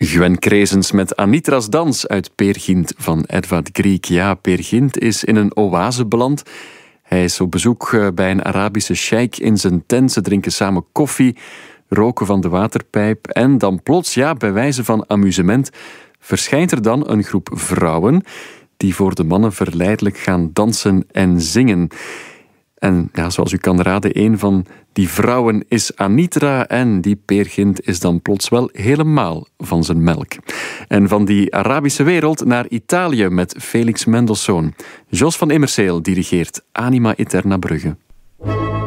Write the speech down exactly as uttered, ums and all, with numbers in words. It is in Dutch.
Gwen Kreesens met Anitra's dans uit Peer Gynt van Edvard Grieg. Ja, Peer Gynt is in een oase beland. Hij is op bezoek bij een Arabische sheik in zijn tent. Ze drinken samen koffie, roken van de waterpijp. En dan plots, ja, bij wijze van amusement, verschijnt er dan een groep vrouwen die voor de mannen verleidelijk gaan dansen en zingen. En ja, zoals u kan raden, een van die vrouwen is Anitra en die Peer Gynt is dan plots wel helemaal van zijn melk. En van die Arabische wereld naar Italië met Felix Mendelssohn. Jos van Immerseel dirigeert Anima Eterna Brugge.